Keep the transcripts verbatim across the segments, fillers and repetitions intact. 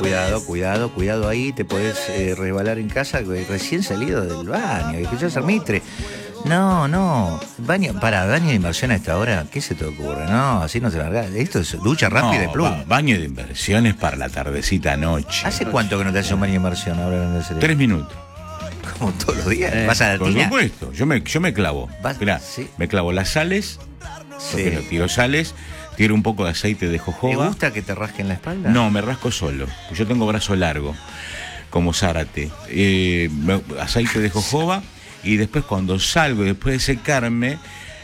Cuidado, cuidado, cuidado ahí, te podés eh, resbalar en casa recién salido del baño, y escuchás al Mitre. No, no, baño, para, baño de inversión a esta hora, ¿qué se te ocurre? No, así no se larga. Esto es ducha rápida no, y plum. Ba baño de inversiones para la tardecita noche. ¿Hace cuánto que no te haces un baño de inversión ahora en el cerebro? Tres minutos. Como todos los días. Eh, ¿Vas a la por tina? supuesto, yo me, yo me clavo. Mirá, ¿Sí? me clavo las sales, Sí. porque no tiro sales, tiro un poco de aceite de ¿Te jojoba. gusta que te rasquen la espalda? No, me rasco solo. Yo tengo brazo largo, como Zárate. Eh, me- aceite de jojoba y después cuando salgo, después de secarme,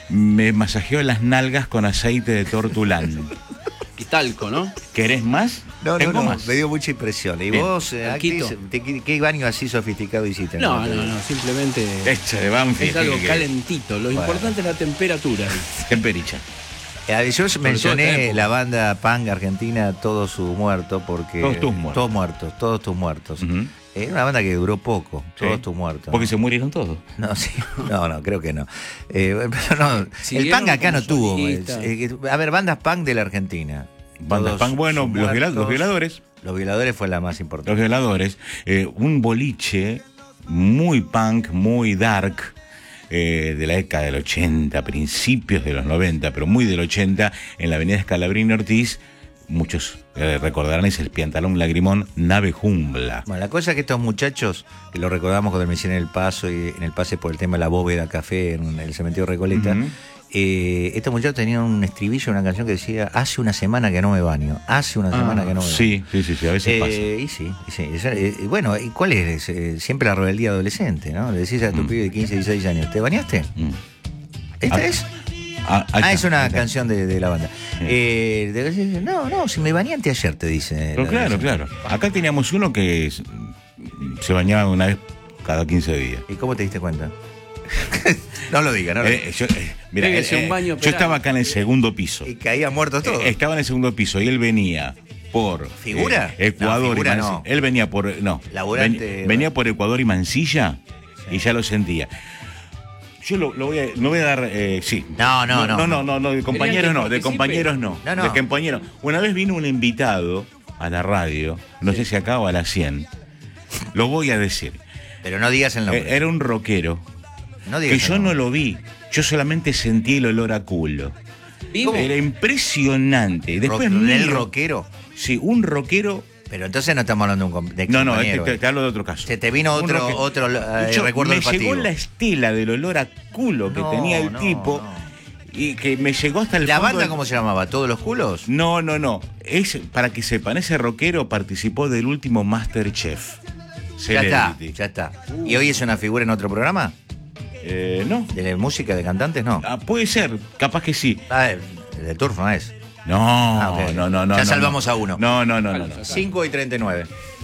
me masajeo las nalgas con aceite de tortulán. Y talco, ¿no? ¿Querés más? No, no, Tengo no, más. me dio mucha impresión. ¿Y Bien. vos, eh, Talquito. actriz, te- qué baño así sofisticado hiciste? No, no, no, simplemente Echa de Banfield. es algo que- que- calentito. Lo Bueno. importante es la temperatura. Tempericha. Eh, Yo todo esta mencioné época. la banda punk argentina Todos sus muertos porque... Todos tus muertos. Todos muertos, todos tus muertos. Ujú. Era una banda que duró poco, Sí. Todos tus muertos. Porque se murieron todos. No, sí, no, no, creo que no. Eh, pero no, el Siguieron punk acá como no tuvo. solistas. eh, eh, a ver, bandas punk de la Argentina. Bandas Todos punk, bueno, sus los, viola- muertos. los violadores. Los violadores fue la más Los importante. violadores. eh, un boliche muy punk, muy dark, eh, de la década del ochenta, principios de los noventa, pero muy del ochenta, en la avenida Scalabrini Ortiz. Muchos eh, recordarán, es el Pantalón Lagrimón, Nave Jumbla. Bueno, la cosa es que estos muchachos, que lo recordamos cuando me hicieron el paso y en el pase por el tema de la bóveda café en el cementerio Recoleta, Ujú. eh, estos muchachos tenían un estribillo, una canción que decía, hace una semana que no me baño, hace una semana que no me baño. Sí, sí, sí, sí, a veces pasa. Eh, y sí, y sí. Eso, eh, bueno, ¿y cuál es? Eh, siempre la rebeldía adolescente, ¿no? Le decís a tu Mm. pibe de quince, dieciséis años, ¿te bañaste? Mm. ¿Esta Ah, es? Ah, ahí Ah, está, es una ahí está. canción de, de la banda. Eh, de- de- no, no, si me bañé anteayer, te dice. Pero la claro, adolescente. claro. Acá teníamos uno que es- se bañaba una vez cada quince días. ¿Y cómo te diste cuenta? no lo diga, no lo Eh, yo, eh, mira, Pégase eh, un baño yo operado. estaba acá en el segundo piso. Y caían muertos todos. Eh, estaba en el segundo piso y él venía por ¿Figura? eh, Ecuador No, figura y Mansi- no. Él venía por no, Laburante, ven- venía por Ecuador y Mansilla y ya lo sentía. Yo lo, lo voy a no voy a dar eh, sí. No, no, no. No, no, no, no, de compañeros que no, de participe? compañeros no. No, no. De compañeros. Una vez vino un invitado a la radio, no sé si acá o a la cien. Lo voy a decir. Pero no digas el Eh, nombre. Era un rockero no que digas el yo no nombre. lo vi. Yo solamente sentí el olor a culo. ¿Vive? Era impresionante. Y después Ro- ¿Del miro- rockero? Sí, un rockero. Pero entonces no estamos hablando de un com- de No, no, te, excompañero, te- eh. te hablo de otro caso. Se te vino Un otro, rockero. otro eh, Yo- recuerdo me olfativo. llegó la estela del olor a culo que No, tenía el no, tipo no. y que me llegó hasta el ¿La fondo banda del- cómo se llamaba? ¿Todos los culos? No, no, no. Es, para que sepan, ese rockero participó del último Masterchef. Ya está, Celebrity. ya está. ¿Y hoy es una figura en otro programa? Eh, no. ¿De la música, de cantantes? No. Ah, puede ser, capaz que sí. Ah, el de Turf no es. No, Ah, ok. no, no, no. Ya no, salvamos no. a uno. No, no, no, no, no. cinco y treinta y nueve.